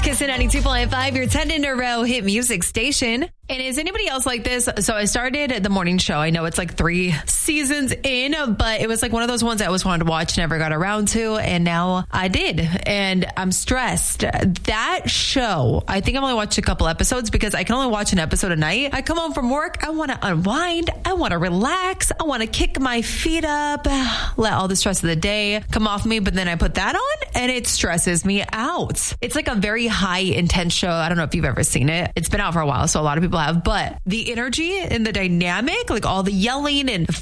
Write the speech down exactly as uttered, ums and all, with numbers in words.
Kissin' ninety-two point five, your ten in a row hit music station. And is anybody else like this? So I started the morning show. I know it's like three seasons in, but it was like one of those ones I always wanted to watch, never got around to. And now I did. And I'm stressed. That show, I think I've only watched a couple episodes because I can only watch an episode a night. I come home from work. I want to unwind. I want to relax. I want to kick my feet up, let all the stress of the day come off me. But then I put that on and it stresses me out. It's like a very high intense show. I don't know if you've ever seen it. It's been out for a while, so a lot of people have, but the energy and the dynamic, like all the yelling and